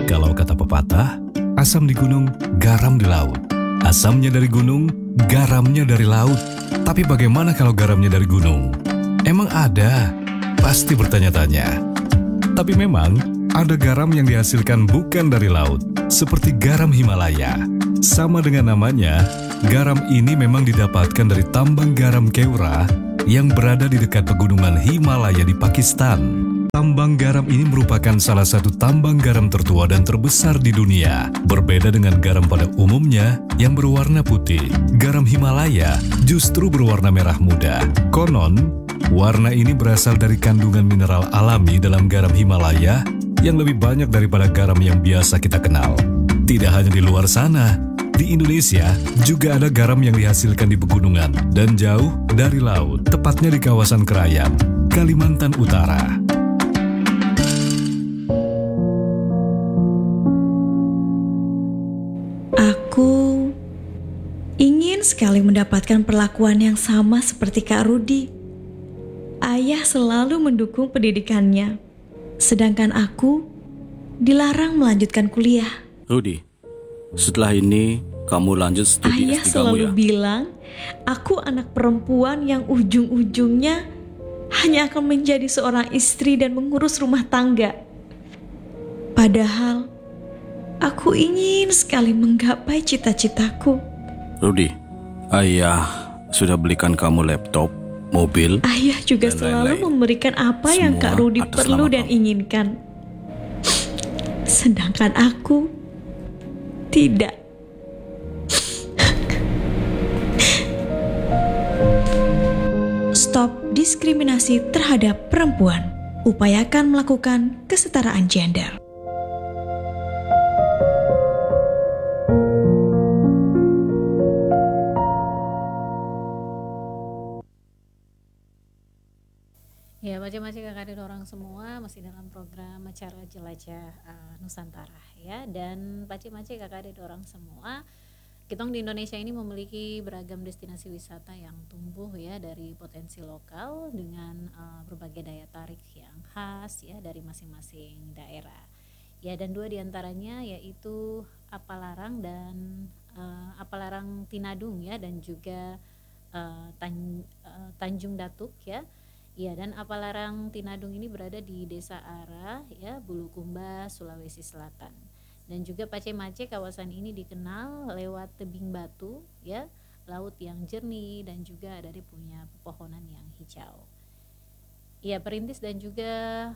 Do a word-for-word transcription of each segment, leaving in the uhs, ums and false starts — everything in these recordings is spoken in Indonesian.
Kalau kata pepatah, asam di gunung, garam di laut. Asamnya dari gunung, garamnya dari laut. Tapi bagaimana kalau garamnya dari gunung? Emang ada? Pasti bertanya-tanya. Tapi memang ada garam yang dihasilkan bukan dari laut, seperti garam Himalaya. Sama dengan namanya, garam ini memang didapatkan dari tambang garam Keura yang berada di dekat pegunungan Himalaya di Pakistan. Tambang garam ini merupakan salah satu tambang garam tertua dan terbesar di dunia. Berbeda dengan garam pada umumnya yang berwarna putih, garam Himalaya justru berwarna merah muda. Konon, warna ini berasal dari kandungan mineral alami dalam garam Himalaya yang lebih banyak daripada garam yang biasa kita kenal. Tidak hanya di luar sana, di Indonesia juga ada garam yang dihasilkan di pegunungan dan jauh dari laut, tepatnya di kawasan Krayan, Kalimantan Utara. Aku ingin sekali mendapatkan perlakuan yang sama seperti Kak Rudi. Ayah selalu mendukung pendidikannya, sedangkan aku dilarang melanjutkan kuliah. Rudi, setelah ini kamu lanjut studi Ayah S tiga kamu selalu ya? bilang, aku anak perempuan yang ujung-ujungnya hanya akan menjadi seorang istri dan mengurus rumah tangga. Padahal, aku ingin sekali menggapai cita-citaku. Rudi, ayah sudah belikan kamu laptop, mobil. Ayah juga dan selalu lain-lain. memberikan apa yang Semua Kak Rudi atas perlu nama dan kamu. inginkan. Sedangkan aku tidak. Stop diskriminasi terhadap perempuan. Upayakan melakukan kesetaraan gender. Ya, macam-macam kakak dan orang semua masih dalam program acara jelajah uh, Nusantara ya. Dan macam-macam kakak dan orang semua, kita di Indonesia ini memiliki beragam destinasi wisata yang tumbuh ya dari potensi lokal dengan uh, berbagai daya tarik yang khas ya dari masing-masing daerah. Ya, dan dua diantaranya yaitu Apalarang dan uh, Apalarang Tinadung ya, dan juga uh, Tan, uh, Tanjung Datuk ya. Ya, dan Apalarang Tinadung ini berada di Desa Ara ya, Bulukumba, Sulawesi Selatan. Dan juga Pacemace, kawasan ini dikenal lewat tebing batu ya, laut yang jernih dan juga dari punya pepohonan yang hijau. Ya, perintis dan juga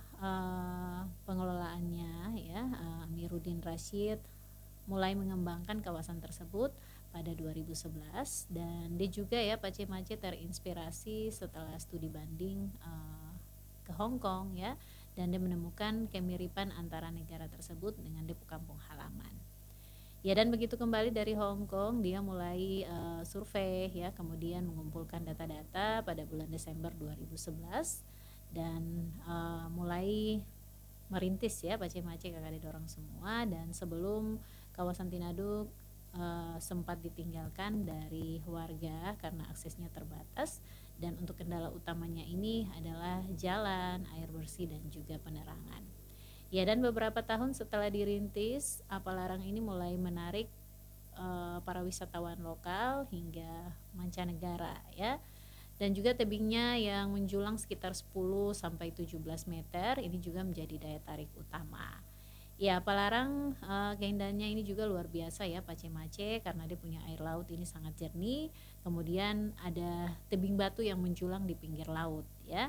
uh, pengelolaannya ya, uh, Amiruddin Rashid mulai mengembangkan kawasan tersebut pada dua ribu sebelas, dan dia juga ya Pacemace terinspirasi setelah studi banding uh, ke Hong Kong ya, dan dia menemukan kemiripan antara negara tersebut dengan dia kampung halaman. Ya, dan begitu kembali dari Hong Kong dia mulai uh, survei ya, kemudian mengumpulkan data-data pada bulan Desember dua ribu sebelas dan uh, mulai merintis ya Pacemace kakak dorong semua. Dan sebelum kawasan Tinadung Uh, sempat ditinggalkan dari warga karena aksesnya terbatas, dan untuk kendala utamanya ini adalah jalan, air bersih dan juga penerangan. Ya, dan beberapa tahun setelah dirintis, Apalarang ini mulai menarik uh, para wisatawan lokal hingga mancanegara ya. Dan juga tebingnya yang menjulang sekitar sepuluh sampai tujuh belas meter ini juga menjadi daya tarik utama. Ya, Apalarang uh, keindahannya ini juga luar biasa ya Pacemace, karena dia punya air laut ini sangat jernih, kemudian ada tebing batu yang menjulang di pinggir laut ya.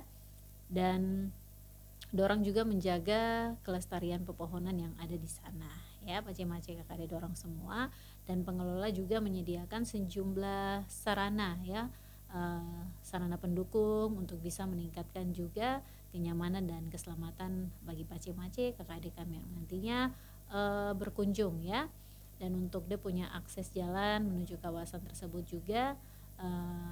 Dan dorang juga menjaga kelestarian pepohonan yang ada di sana ya Pacemace kakak dorong semua. Dan pengelola juga menyediakan sejumlah sarana ya, uh, sarana pendukung untuk bisa meningkatkan juga kenyamanan dan keselamatan bagi Pacemace kakak adik kami yang nantinya e, berkunjung ya. Dan untuk dia punya akses jalan menuju kawasan tersebut juga e,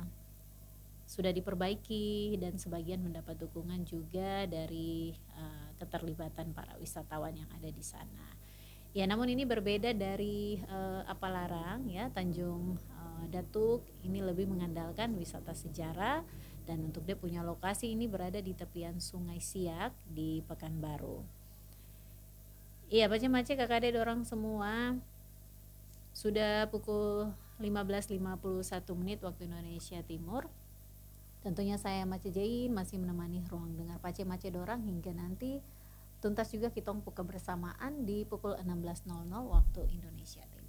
sudah diperbaiki, dan sebagian mendapat dukungan juga dari e, keterlibatan para wisatawan yang ada di sana. Ya, namun ini berbeda dari e, Apalarang ya, Tanjung e, Datuk ini lebih mengandalkan wisata sejarah. Dan untuk dia punya lokasi ini berada di tepian Sungai Siak di Pekanbaru. Iya, Pace Mace kakak adik orang semua, sudah pukul lima belas lima puluh satu menit waktu Indonesia Timur. Tentunya saya Mace Jain masih menemani ruang dengar Pace Mace dorang hingga nanti tuntas juga kita buka bersamaan di pukul enam belas nol nol waktu Indonesia Timur.